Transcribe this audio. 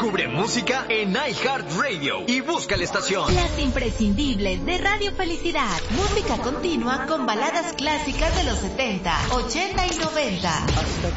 Descubre música en iHeartRadio y busca la estación. Las imprescindibles de Radio Felicidad. Música continua con baladas clásicas de los 70, 80 y 90.